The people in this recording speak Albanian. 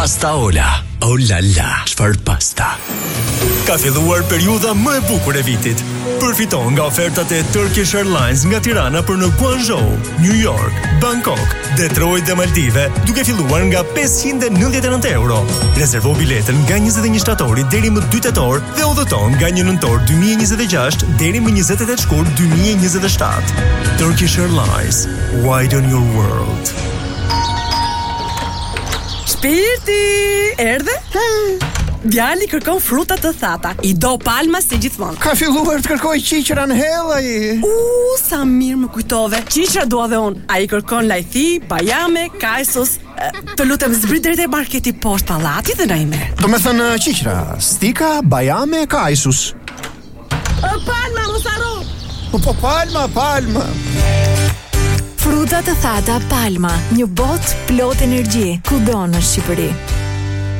Pasta Ola. Oh la la, çfarë pasta. Ka filluar periudha më e bukur e vitit. Përfiton nga ofertat e Turkish Airlines nga Tirana për në Guangzhou, New York, Bangkok, Detroit dhe Maldive, duke filluar nga €599. Rezervo biletën nga 21 shtatori deri më 2 tetor dhe udhëton nga 1 nëntor 2026 deri më 28 shkurt 2027. Turkish Airlines, widen your world. Shpirti, erdhe? Djali kërkon fruta të thata. I do palma si gjithmonë. Ka filluar të kërkoj qiqra në hellaj. Sa mirë më kujtove. Qiqra dua dhe unë. Ai kërkon lajthi, bajame, kajsos. Të lutem zbrit deri te marketi poshtë pallatit dhe na i merr. Do me thënë qiqra, stika, bajame, kajsus. Palma, mos harro. Po palma. Fruta të thata Palma, një botë plot energji, kudo në Shqipëri.